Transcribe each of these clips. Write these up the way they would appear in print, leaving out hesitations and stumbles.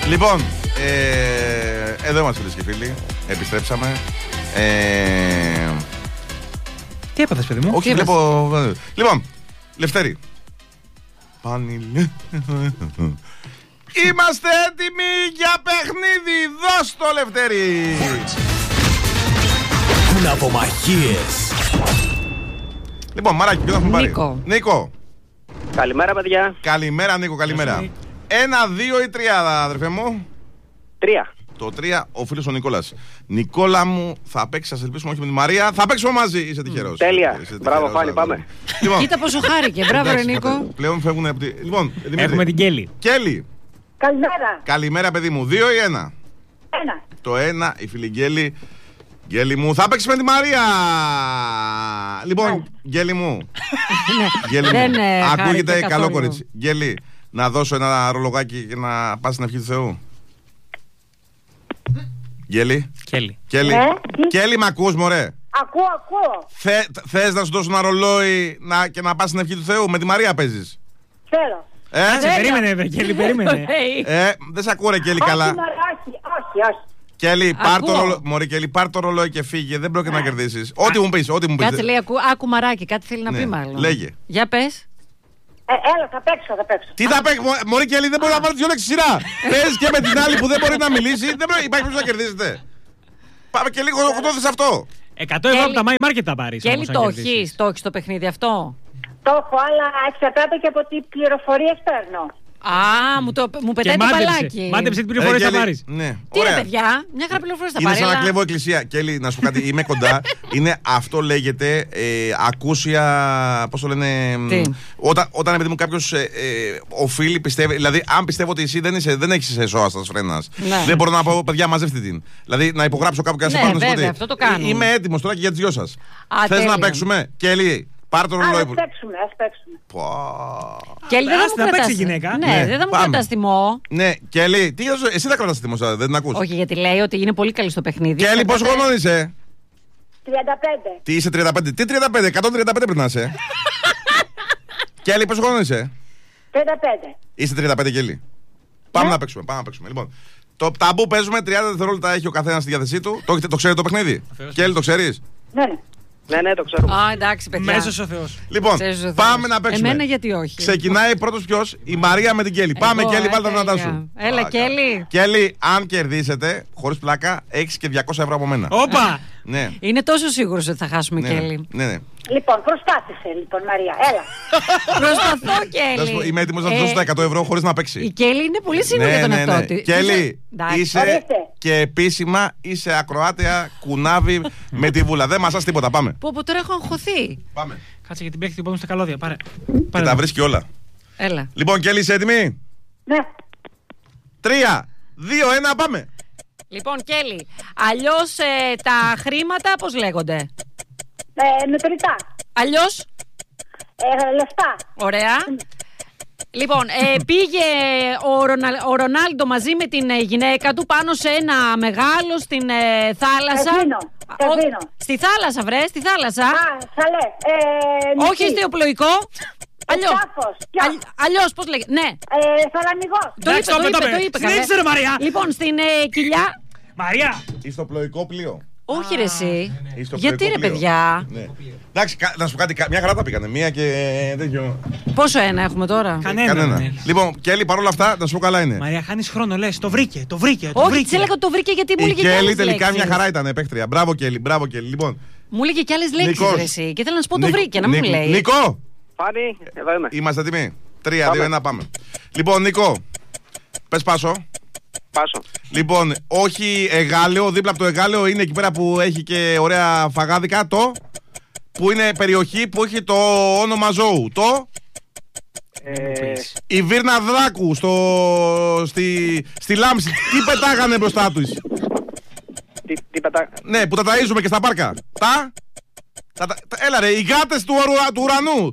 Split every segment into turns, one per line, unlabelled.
Λοιπόν, εδώ είμαστε φίλες και φίλοι. Επιστρέψαμε.
Τι έπαθες, παιδί μου?
Όχι, βλέπω. Λοιπόν, Λευτέρη. Είμαστε έτοιμοι για παιχνίδι. Δώσ' το, Λευτέρη.
Ναυμαχίες.
Λοιπόν, Μαράκι, ποιο θα έχουμε πάρει? Νίκο.
Καλημέρα, παιδιά.
Καλημέρα, Νίκο, καλημέρα. 1, 2 ή 3, αδερφέ μου?
3.
Το 3, ο φίλος ο Νικόλας. Νικόλα μου, θα παίξεις, ας ελπίσουμε όχι με τη Μαρία. Θα παίξουμε μαζί, είσαι τυχερός.
Τέλεια. Μπράβο, Φάνη, πάμε.
Λοιπόν,
κοίτα πόσο χάρηκε. Μπράβο, ρε Νίκο.
Πλέον φεύγουν από τη. Λοιπόν,
έχουμε την Κέλλη.
Κέλλη.
Καλημέρα.
Καλημέρα, παιδί μου. 2 ή 1?
1.
Το 1, η φίλη Γκέλη. Γκέλη μου, θα παίξει με τη Μαρία. Λοιπόν, Γκέλη μου. Ακούγεται καλό κορίτσι. Γκέλη, να δώσω ένα ρολογάκι και να πας στην ευχή του Θεού. Γκέλη. Κέλλη, μ' ακούς, μωρέ?
Ακούω.
Θες να σου δώσω ένα ρολόι και να πας στην ευχή του Θεού? Με τη Μαρία παίζεις?
Θέλω.
Περίμενε, Κέλλη, περίμενε.
Δεν σε ακούω, ρε Κέλλη, καλά.
Όχι.
Κέλλη, πάρ' το ρολόι και φύγε. Δεν πρόκειται να κερδίσεις. Ό,τι μου πεις.
Κάτσε, λέει, άκου Μαράκι, κάτι θέλει να πει μάλλον.
Λέγε.
Για πες.
Έλα, θα παίξω.
Τι θα παίξει, μωρή Κέλλη, δεν μπορεί να βάλει δύο λέξεις σειρά. Παίζεις και με την άλλη που δεν μπορεί να μιλήσει. Υπάρχει ποιος να κερδίσετε. Πάμε και λίγο κοντώθες αυτό.
100 ευρώ από τα My Market θα πάρεις.
Κέλλη, το έχεις το παιχνίδι αυτό?
Το έχω, αλλά εξαρτάται και από τι πληροφορίες παίρνω.
Μου πετάει το μπαλάκι.
Μάντεψε την πληροφορία θα πάρεις.
Ναι.
Τι ρε παιδιά, μια χαρά πληροφορία θα πάρει.
Είναι σαν να κλέβω εκκλησία. Κέλλη, να σου πω κάτι, είμαι κοντά. Αυτό λέγεται ακούσια. Πώς το λένε? Όταν επειδή μου κάποιος οφείλει, πιστεύει. Δηλαδή, αν πιστεύω ότι εσύ δεν έχεις εσώαστας φρένας, δεν μπορώ να πω, παιδιά, μαζεύτε την. Δηλαδή, να υπογράψω κάπου και να σε πάρω να σου πω ότι είμαι έτοιμος τώρα και για τις δυο σας. Θες να παίξουμε? Κέλλη, πάρ' το ρολόι.
Ας παίξουμε.
Κέλλη, δεν θα μου κρατάς.
Γυναίκα.
Ναι, δεν θα μου κρατάς τιμό.
Ναι, Κέλλη, εσύ θα κρατάς τιμό, δεν την ακούς?
Όχι, γιατί λέει ότι είναι πολύ καλή στο παιχνίδι.
Κέλλη, πόσο χρονών είσαι?
35.
Τι είσαι 35? Τι 35? 135 πρέπει να είσαι. Κέλλη, πόσο χρονών είσαι?
35.
Είσαι 35, Κέλλη. Πάμε να παίξουμε. Λοιπόν, το ταμπού παίζουμε, 30 δευτερόλεπτα έχει ο καθένας στη διάθεσή του. Το ξέρει το παιχνίδι? Κέλλη, το ξέρεις?
Ναι, το ξέρω.
Εντάξει, παιδιά.
Μέσος ο Θεός.
Λοιπόν, πάμε να παίξουμε.
Εμένα γιατί όχι?
Ξεκινάει πρώτος ποιος? Η Μαρία με την Κέλλη. Πάμε, Κέλλη, βάλτε τα δυνατά σου.
Έλα, Κέλλη.
Κέλλη, αν κερδίσετε, χωρίς πλάκα, έχεις και 200 ευρώ από μένα.
Όπα!
Ναι.
Είναι τόσο σίγουρος ότι θα χάσουμε, Κέλλη?
Ναι.
Λοιπόν, προσπάθησε, Μαρία, έλα.
Προσπαθώ, Κέλλη.
Είμαι έτοιμος να του δώσω τα 100 ευρώ χωρίς να παίξει.
Η Κέλλη είναι πολύ σίγουρη για τον εαυτό της.
Κέλλη, είσαι και επίσημα είσαι ακροάτια κουνάβι με τη βούλα. Δεν μασάς τίποτα, πάμε.
Πω, τώρα έχω αγχωθεί.
Πάμε.
Κάτσε γιατί παίχτη την στα καλώδια, πάρε.
Και τα βρίσκει όλα.
Έλα.
Λοιπόν, Κέλλη, είσαι έτοιμη?
Ναι.
3, 2, 1, πάμε.
Λοιπόν, Κέλλη, αλλιώς τα χρήματα πώς λέγονται?
Μετρητά.
Αλλιώς?
Λεφτά.
Ωραία. Λοιπόν, πήγε ο Ρονάλντο μαζί με την γυναίκα του πάνω σε ένα μεγάλο στην θάλασσα.
Καζίνο.
Στη θάλασσα, στη θάλασσα.
Σαλέ.
Όχι ιστιοπλοϊκό. Αλλιώς, πώς λέγεται? Ναι.
Θαλαμιγός.
Το είπε.
Συνέχισε, ρε Μαρία.
Λοιπόν, στην κοιλιά.
Μαρία.
Ιστοπλοϊκό πλοίο.
Όχι ρε εσύ. Γιατί ρε παιδιά?
Εντάξει, να σου πω κάτι, μια χαρά τα πήγανε. Μία και τέτοιο.
Πόσο ένα έχουμε τώρα?
Κανένα.
Λοιπόν, Κέλλη, παρόλα αυτά, να σου πω καλά είναι.
Μαρία, χάνεις χρόνο, λες. Το βρήκε.
Όχι, της έλεγα ότι το βρήκε γιατί μου έλεγε κι άλλες λέξεις.
Η Κέλλη τελικά μια χαρά ήταν παίκτρια. Μπράβο, Κέλλη. Λοιπόν.
Μου έλεγε κι άλλες λέξεις ρε εσύ. Και θέλω να σου πω το βρήκε, να μου λέει.
Νικό!
Φάνη, εδώ είμαι.
Είμαστε έτοιμοι? 3, 2, 1, πάμε. Λοιπόν, Νικό, πες πάσο.
Πάσο.
Λοιπόν, όχι εγάλεο, δίπλα από το εγάλεο είναι εκεί πέρα που έχει και ωραία φαγάδικα. Που είναι περιοχή που έχει το όνομα ζώου. Η Βίρνα Δράκου στη Λάμψη. Τι πετάγανε μπροστά τους?
Τι πετάγανε?
Ναι, που τα ταΐζουμε και στα πάρκα. Έλα ρε, οι γάτες του ουρανού.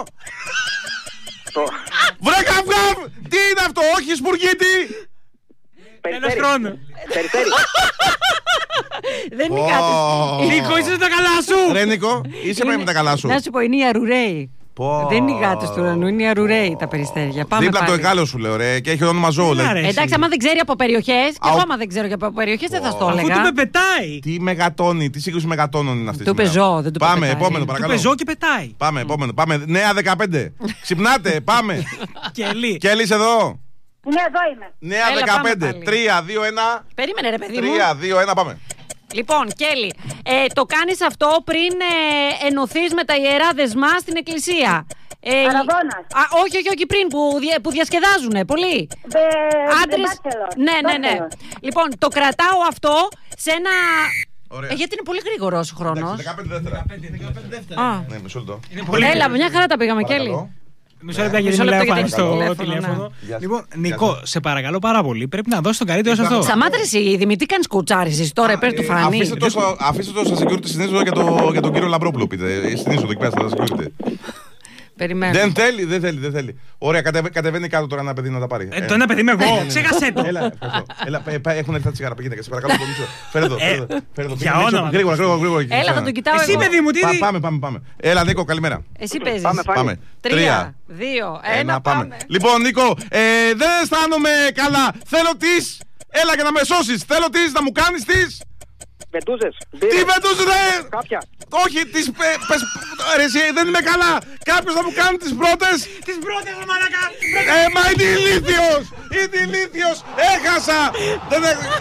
Βρε καυγάβ! Τι είναι αυτό? Όχι σπουργίτη!
Ένας χρόνος.
Περιστέρι.
Δεν είναι κάτι.
Νίκο, είσαι τα καλά σου.
Ρε Νίκο, είσαι με τα καλά σου.
Να σου πω, είναι η Αρουραίοι. Δεν είναι οι γάτες του ουρανού, είναι οι αρουραίοι τα περιστέρια. Πάμε
δίπλα από το
πάλι.
Εκάλεο σου λέω, ρε, και έχει όνομα ζώο.
Εντάξει, άμα δεν ξέρει από περιοχές, και εγώ άμα δεν ξέρω από περιοχές δεν θα στο έλεγα.
Αφού του πετάει.
Τι μεγατόνι, τι σύγκρουση μεγατόνων είναι αυτή.
Του πεζό, δεν του πετάει.
Πάμε, επόμενο, παρακαλώ.
Του πεζό και πετάει.
Πάμε, επόμενο. Πάμε. Νέα 15. Ξυπνάτε, πάμε.
Κελί.
Κελί εδώ.
Ναι, εδώ είμαι.
Νέα
Έλα,
15. 3, 2, 1.
Περίμενε, ρε παιδί μου.
3, 2, 1, πάμε.
Λοιπόν, Κέλλη, το κάνεις αυτό πριν ενωθείς με τα ιερά δεσμά στην εκκλησία.
Μαραδόνας.
Όχι, πριν που διασκεδάζουνε πολύ. Άντρες. Ναι. Λοιπόν, το κρατάω αυτό σε ένα. Γιατί είναι πολύ γρήγορος ο χρόνος.
15 δεύτερα. Ναι, μισό λεπτό.
Έλα, μια χαρά τα πήγαμε, Κέλλη.
Μισό λεπτό γιατί μιλάω στο τηλέφωνο. Λοιπόν, Νικό, σε παρακαλώ πάρα πολύ, πρέπει να δώσει τον καλύτερο σε αυτό.
Σταμάτε εσύ, Δημητρή, κάνεις κουτσάρισες τώρα υπέρ του Φανή.
Αφήστε το στα security συνήθω για τον κύριο Λαμπρόπουλο. Πείτε. Συνήθω το εκεί στα security.
Περιμένω.
Δεν θέλει. Ωραία, κατεβαίνει κάτω τώρα ένα παιδί να τα πάρει.
Το ένα παιδί είμαι εγώ, ξέχασέ το.
Έλα, έχουν έρθει τα τσιγάρα. Πήγαινε, σε παρακαλώ πολύ. Φέρε το.
Για όνομα.
Γρήγορα.
Έλα, θα τον κοιτάω.
Εσύ, παιδί μου, τι.
Πάμε. Έλα, Νίκο, καλημέρα.
Εσύ παίζεις.
Πάμε.
3, 2, 1, πάμε.
Λοιπόν, Νίκο, δεν αισθάνομαι καλά. Θέλω τις. Έλα για να με σώσεις. Θέλω τις να μου κάνεις τις.
Βεντούζες.
Τι βεντούζες, ρε!
Κάποια.
Όχι, τις ρε εσύ, δεν είμαι καλά. Κάποιος θα μου κάνει τις πρώτες.
Τις πρώτες, ρε μαλάκα.
Μα είναι ηλίθιος. Έχασα. Δεν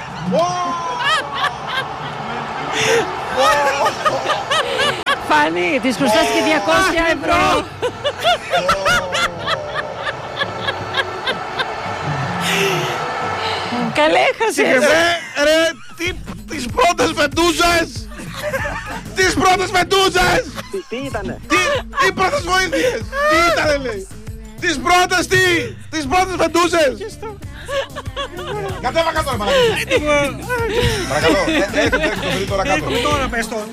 Φανή, της χρωστάς και 200 ευρώ. Καλέ, έχασες.
Ρε, τις πρώτες βεντούζες.
Τι ήτανε.
Τι πρώτες βοήθειες. Τι ήτανε, λέει. Τις πρώτες βεντούζες. Κατέβα κάτω, ρε παρακαλώ. Έρχεται το παιδί τώρα κάτω.
Τώρα πες το.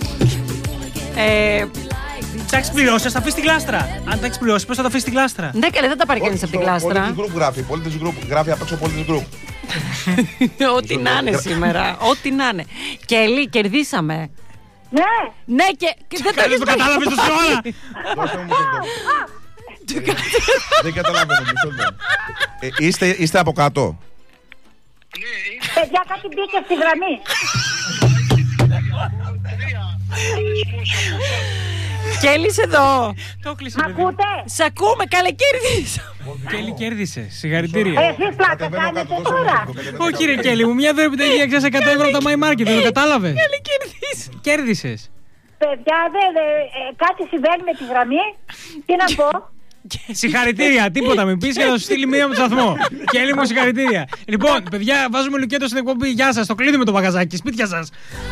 Τα έχεις πληρώσει, θα τα αφήσεις τη γλάστρα. Αν τα έχεις πληρώσει, πώς θα τα αφήσεις τη γλάστρα.
Ναι, καλέ, δεν τα πάρει κανείς από τη γλάστρα.
Πολίτες group γράφει απ' έξω πολίτες group.
Ό,τι να είναι σήμερα. Ό,τι να είναι. Κέλλη, κερδίσαμε. Ναι, και δεν το έχεις
Το κατάλαβες τόση ώρα.
Δώστε μου μισό λεπτό. Δεν καταλαβαίνω, μισό λεπτό. Είστε από κάτω.
Παιδιά, κάτι μπήκε στη γραμμή.
Κέλλης εδώ.
Το κλείσε.
Μ' ακούτε?
Σ' ακούμε, καλέ, κέρδισα.
Κέλλη κέρδισε. Συγχαρητήρια.
Εσείς πλάκα κάνετε τώρα.
Όχι, ρε Κέλλη μου, μια δωρεπιταγή αξίας 100 ευρώ από τα My Market. Δεν το κατάλαβες.
Κέλλη, κέρδισες.
Κέρδισες.
Παιδιά, κάτι συμβαίνει με τη γραμμή. Τι να πω.
Συγχαρητήρια, τίποτα μην πεις και θα σου στείλει μία με το σταθμό. Κέλλη μου, συγχαρητήρια. Λοιπόν, παιδιά, βάζουμε λουκέτο στην εκπομπή. Γεια σας, το κλείνουμε το μαγαζάκι, σπίτια σας.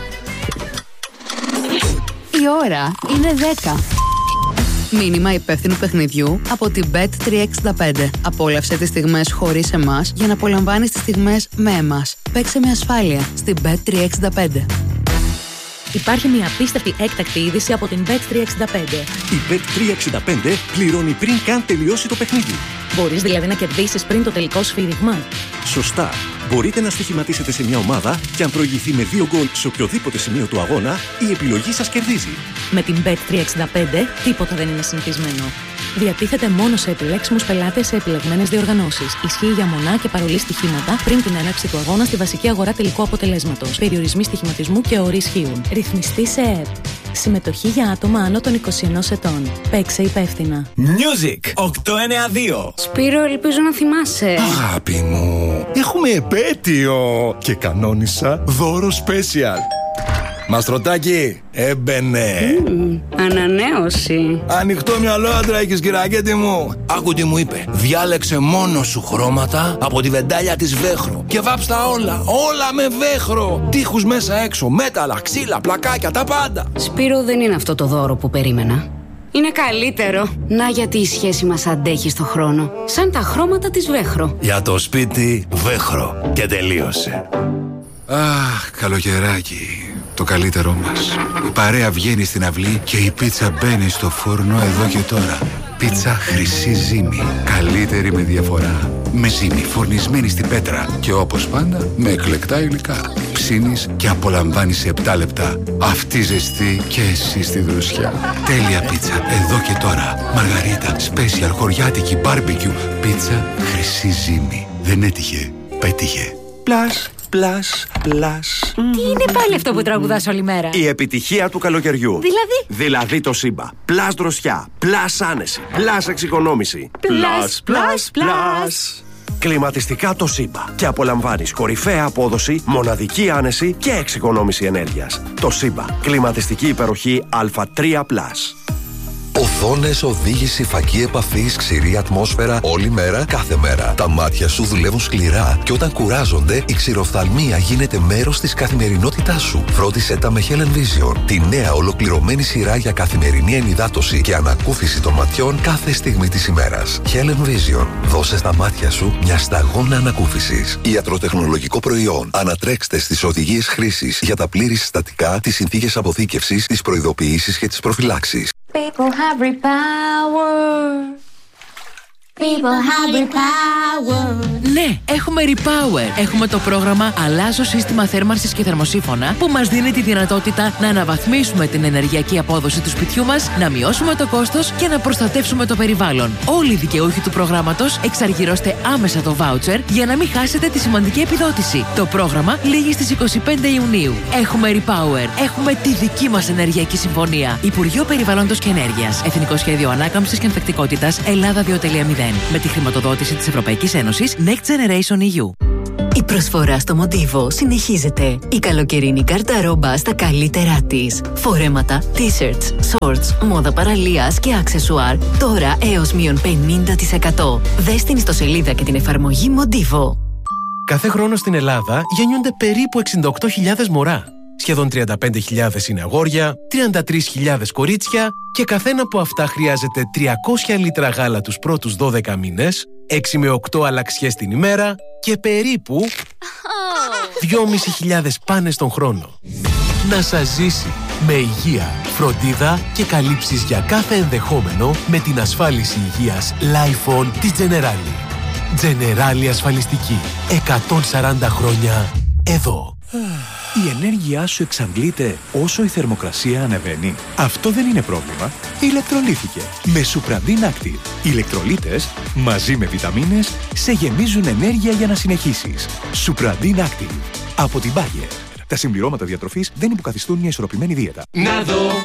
Η ώρα είναι 10. Μήνυμα υπεύθυνου παιχνιδιού από την Bet365. Απόλαυσε τις στιγμές χωρίς εμάς για να απολαμβάνεις τις στιγμές με εμάς. Παίξε με ασφάλεια στην Bet365.
Υπάρχει μια απίστευτη έκτακτη είδηση από την Bet365.
Η Bet365 πληρώνει πριν καν τελειώσει το παιχνίδι.
Μπορείς δηλαδή να κερδίσεις πριν το τελικό σφύριγμα.
Σωστά. Μπορείτε να στοιχηματίσετε σε μια ομάδα και αν προηγηθεί με 2 γκολ σε οποιοδήποτε σημείο του αγώνα, η επιλογή σας κερδίζει.
Με την Bet365 τίποτα δεν είναι συνηθισμένο. Διατίθεται μόνο σε επιλέξιμους πελάτες σε επιλεγμένες διοργανώσεις. Ισχύει για μονά και παρολί στοιχήματα πριν την έναρξη του αγώνα στη βασική αγορά τελικού αποτελέσματος. Περιορισμοί στοιχηματισμού και όροι ισχύουν. Ρυθμιστή σε ΕΕΠ. Συμμετοχή για άτομα άνω των 21 ετών. Παίξε υπεύθυνα.
Music 892.
Σπύρο, ελπίζω να θυμάσαι.
Αγάπη μου, έχουμε επέτειο και κανόνισα δώρο special. Μαστρωτάκι, έμπαινε.
Ανανέωση.
Ανοιχτό μυαλό άντρα έχεις, κυρακέτη μου. Άκου τι μου είπε. Διάλεξε μόνο σου χρώματα από τη βεντάλια της Βέχρο και βάψτα όλα με Βέχρο. Τείχους μέσα έξω, μέταλλα, ξύλα, πλακάκια, τα πάντα.
Σπύρο, δεν είναι αυτό το δώρο που περίμενα. Είναι καλύτερο. Να γιατί η σχέση μας αντέχει στο χρόνο. Σαν τα χρώματα της Βέχρο.
Για το σπίτι Βέχρο. Και τελείωσε. Αχ, καλοκαιράκι. Το καλύτερό μας. Η παρέα βγαίνει στην αυλή και η πίτσα μπαίνει στο φούρνο εδώ και τώρα. Πίτσα Χρυσή Ζύμη. Καλύτερη με διαφορά.
Με ζύμη φορνισμένη στην πέτρα και όπως πάντα με εκλεκτά υλικά. Ψήνεις και απολαμβάνεις σε 7 λεπτά. Αυτή ζεστή και εσύ στη δροσιά. Τέλεια πίτσα εδώ και τώρα. Μαργαρίτα, special, χωριάτικη, barbecue. Πίτσα χρυσή ζύμη. Δεν έτυχε, πέτυχε. Πλάς.
Τι είναι πάλι αυτό που τραγουδάς όλη μέρα?
Η επιτυχία του καλοκαιριού. Δηλαδή το Σύμπα. Πλάς δροσιά, πλάς άνεση, πλάς εξοικονόμηση. Πλάς. Κλιματιστικά το Σύμπα. Και απολαμβάνεις κορυφαία απόδοση, μοναδική άνεση και εξοικονόμηση ενέργειας. Το Σύμπα. Κλιματιστική υπεροχή Α3+.
Οθόνες, οδήγηση, φακή επαφής, ξηρή ατμόσφαιρα, όλη μέρα, κάθε μέρα. Τα μάτια σου δουλεύουν σκληρά και όταν κουράζονται, η ξηροφθαλμία γίνεται μέρος της καθημερινότητάς σου. Φρόντισέ τα με Helen Vision, τη νέα ολοκληρωμένη σειρά για καθημερινή ενυδάτωση και ανακούφιση των ματιών κάθε στιγμή της ημέρας. Helen Vision, δώσε στα μάτια σου μια σταγόνα ανακούφισης. Ιατροτεχνολογικό προϊόν. Ανατρέξτε στις οδηγίες χρήσης για τα πλήρη συστατικά, τις συνθήκες αποθήκευσης, τις προειδοποιήσεις και τις προφυλάξεις.
People have repower. People have repower.
Ναι, έχουμε Repower. Έχουμε το πρόγραμμα Αλλάζω σύστημα θέρμανσης και θερμοσύφωνα που μας δίνει τη δυνατότητα να αναβαθμίσουμε την ενεργειακή απόδοση του σπιτιού μας, να μειώσουμε το κόστος και να προστατεύσουμε το περιβάλλον. Όλοι οι δικαιούχοι του προγράμματος εξαργυρώστε άμεσα το voucher για να μην χάσετε τη σημαντική επιδότηση. Το πρόγραμμα λήγει στις 25 Ιουνίου. Έχουμε Repower. Έχουμε τη δική μας ενεργειακή συμφωνία. Υπουργείο Περιβάλλοντος και Ενέργειας. Εθνικό Σχέδιο Ανάκαμψης και Ανθεκτικότητας Ελλάδα 2.0. Με τη χρηματοδότηση της Ευρωπαϊκής Ένωσης Next Generation EU.
Η προσφορά στο Μοντίβο συνεχίζεται. Η καλοκαιρινή καρταρόμπα στα καλύτερά της. Φορέματα, t-shirts, shorts, μόδα παραλίας και αξεσουάρ. Τώρα έως μείον 50%. Δες την ιστοσελίδα και την εφαρμογή Μοντίβο.
Κάθε χρόνο στην Ελλάδα γεννιούνται περίπου 68.000 μωρά. Σχεδόν 35.000 είναι αγόρια, 33.000 κορίτσια και καθένα από αυτά χρειάζεται 300 λίτρα γάλα τους πρώτους 12 μήνες, 6 με 8 αλλαξιές την ημέρα και περίπου 2.500 πάνες τον χρόνο. Να σας ζήσει με υγεία, φροντίδα και καλύψεις για κάθε ενδεχόμενο με την ασφάλιση υγείας Lifeon της Generali. Generali ασφαλιστική. 140 χρόνια εδώ.
Η ενέργειά σου εξαντλείται όσο η θερμοκρασία ανεβαίνει. Αυτό δεν είναι πρόβλημα. Ηλεκτρολύθηκε με Supradin Active. Οι ηλεκτρολίτες μαζί με βιταμίνες σε γεμίζουν ενέργεια για να συνεχίσεις. Supradin Active από την Bayer. Τα συμπληρώματα διατροφής δεν υποκαθιστούν μια ισορροπημένη δίαιτα.
Να δω.